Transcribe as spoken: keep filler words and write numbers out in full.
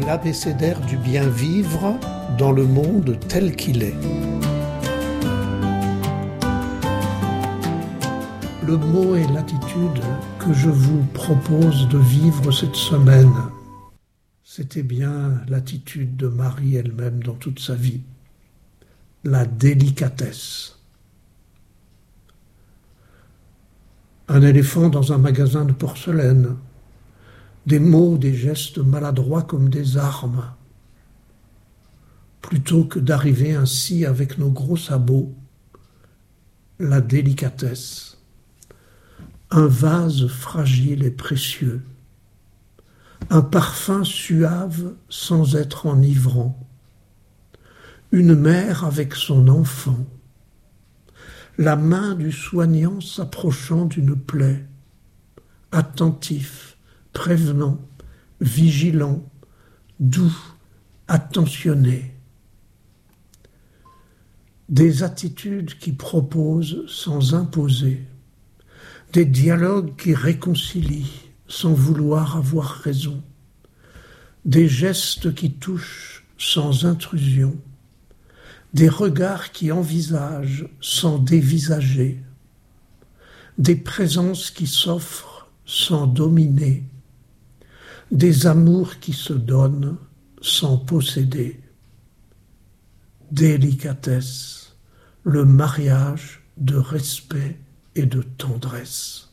l'abécédaire du bien vivre dans le monde tel qu'il est. Le mot et l'attitude que je vous propose de vivre cette semaine, c'était bien l'attitude de Marie elle-même dans toute sa vie, la délicatesse. Un éléphant dans un magasin de porcelaine, des mots, des gestes maladroits comme des armes. Plutôt que d'arriver ainsi avec nos gros sabots, la délicatesse. Un vase fragile et précieux, un parfum suave sans être enivrant, une mère avec son enfant, la main du soignant s'approchant d'une plaie, attentif, prévenant, vigilant, doux, attentionné. Des attitudes qui proposent sans imposer, des dialogues qui réconcilient sans vouloir avoir raison, des gestes qui touchent sans intrusion, des regards qui envisagent sans dévisager, des présences qui s'offrent sans dominer, des amours qui se donnent sans posséder. Délicatesse, le mariage de respect et de tendresse.